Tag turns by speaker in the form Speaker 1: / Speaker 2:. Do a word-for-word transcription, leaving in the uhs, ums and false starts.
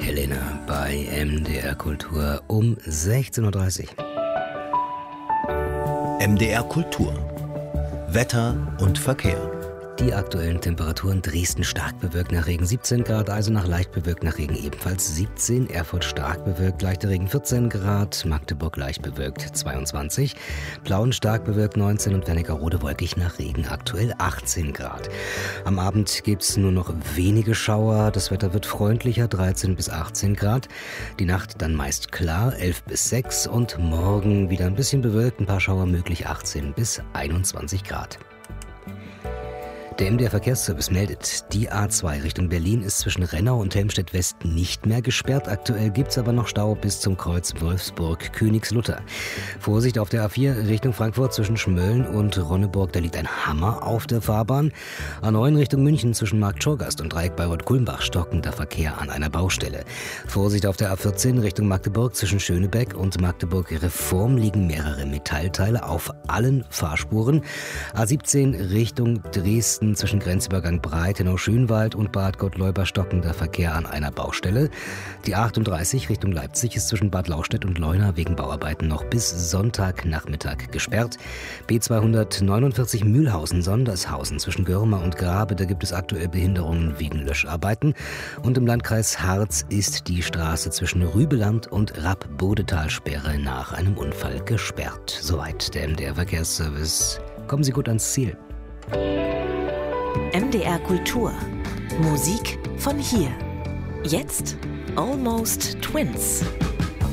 Speaker 1: Helena bei M D R Kultur um sechzehn Uhr dreißig.
Speaker 2: M D R Kultur. Wetter und Verkehr.
Speaker 1: Die aktuellen Temperaturen: Dresden stark bewölkt nach Regen siebzehn Grad, Eisenach leicht bewölkt nach Regen ebenfalls siebzehn, Erfurt stark bewölkt, leichter Regen vierzehn Grad, Magdeburg leicht bewölkt zweiundzwanzig, Plauen stark bewölkt neunzehn und Wernigerode wolkig nach Regen aktuell achtzehn Grad. Am Abend gibt's nur noch wenige Schauer, das Wetter wird freundlicher, dreizehn bis achtzehn Grad, die Nacht dann meist klar, elf bis sechs und morgen wieder ein bisschen bewölkt, ein paar Schauer möglich, achtzehn bis einundzwanzig Grad. Der M D R-Verkehrsservice meldet, die A zwei Richtung Berlin ist zwischen Rennau und Helmstedt West nicht mehr gesperrt. Aktuell gibt's aber noch Stau bis zum Kreuz Wolfsburg-Königslutter. Vorsicht auf der A vier Richtung Frankfurt zwischen Schmölln und Ronneburg, da liegt ein Hammer auf der Fahrbahn. A neun Richtung München zwischen Marktschorgast und Dreieck Bayreuth-Kulmbach stockender Verkehr an einer Baustelle. Vorsicht auf der A vierzehn Richtung Magdeburg zwischen Schönebeck und Magdeburg-Reform liegen mehrere Metallteile auf allen Fahrspuren. A siebzehn Richtung Dresden zwischen Grenzübergang Breitenau-Schönwald und Bad Gottleuba stockender Verkehr an einer Baustelle. Die A achtunddreißig Richtung Leipzig ist zwischen Bad Lauchstädt und Leuna wegen Bauarbeiten noch bis Sonntagnachmittag gesperrt. B zweihundertneunundvierzig Mühlhausen-Sondershausen zwischen Görma und Grabe, da gibt es aktuell Behinderungen wegen Löscharbeiten. Und im Landkreis Harz ist die Straße zwischen Rübeland und Rapp-Bodetalsperre nach einem Unfall gesperrt. Soweit der M D R-Verkehrsservice. Kommen Sie gut ans Ziel.
Speaker 3: M D R Kultur. Musik von hier. Jetzt Almost Twins.